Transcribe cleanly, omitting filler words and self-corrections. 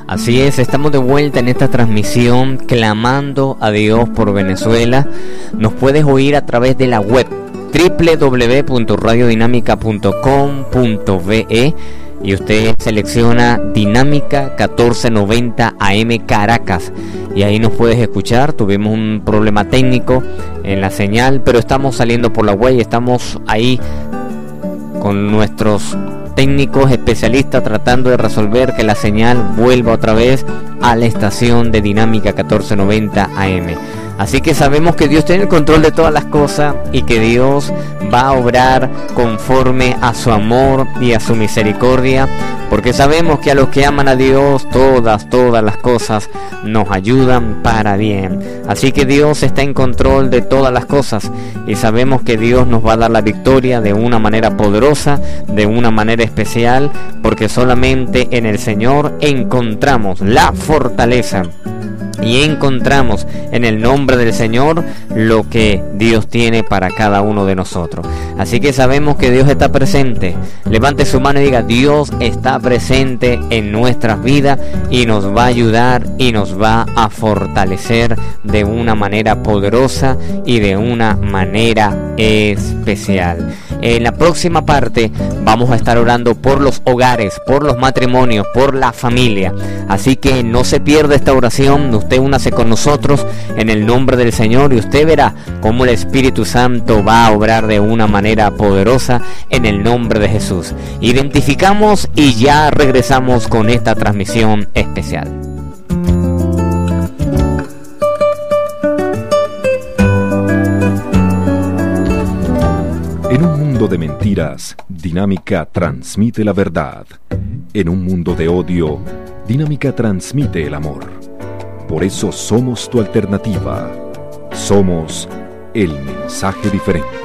Así es, estamos de vuelta en esta transmisión clamando a Dios por Venezuela. Nos puedes oír a través de la web www.radiodinamica.com.be y usted selecciona Dinámica 1490 AM Caracas y ahí nos puedes escuchar. Tuvimos un problema técnico en la señal, pero estamos saliendo por la web y estamos ahí con nuestros técnicos especialistas tratando de resolver que la señal vuelva otra vez a la estación de Dinámica 1490 AM. Así que sabemos que Dios tiene el control de todas las cosas y que Dios va a obrar conforme a su amor y a su misericordia, porque sabemos que a los que aman a Dios todas las cosas nos ayudan para bien. Así que Dios está en control de todas las cosas y sabemos que Dios nos va a dar la victoria de una manera poderosa, de una manera especial, porque solamente en el Señor encontramos la fortaleza y encontramos en el nombre del Señor lo que Dios tiene para cada uno de nosotros. Así que sabemos que Dios está presente. Levante su mano y diga: Dios está presente en nuestras vidas y nos va a ayudar y nos va a fortalecer de una manera poderosa y de una manera especial. En la próxima parte vamos a estar orando por los hogares, por los matrimonios, por la familia. Así que no se pierda esta oración. Usted únase con nosotros en el nombre del Señor y usted verá cómo el Espíritu Santo va a obrar de una manera poderosa en el nombre de Jesús. Identificamos y ya regresamos con esta transmisión especial. En un mundo de mentiras, Dinámica transmite la verdad. En un mundo de odio, Dinámica transmite el amor. Por eso somos tu alternativa. Somos el mensaje diferente.